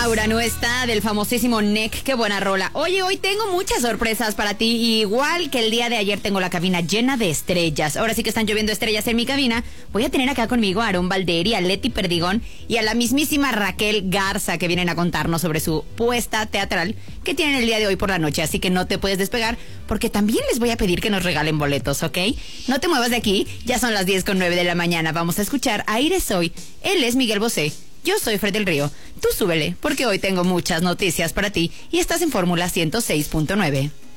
Laura, no está, del famosísimo NEC. Qué buena rola. Oye, hoy tengo muchas sorpresas para ti. Igual que el día de ayer tengo la cabina llena de estrellas. Ahora sí que están lloviendo estrellas en mi cabina. Voy a tener acá conmigo a Aarón Valderi, a Leti Perdigón y a la mismísima Raquel Garza, que vienen a contarnos sobre su puesta teatral que tienen el día de hoy por la noche. Así que no te puedes despegar, porque también les voy a pedir que nos regalen boletos, ¿ok? No te muevas de aquí, ya son las 10:09 de la mañana. Vamos a escuchar Aires Hoy. Él es Miguel Bosé. Yo soy Fred del Río. Tú súbele, porque hoy tengo muchas noticias para ti y estás en Fórmula 106.9.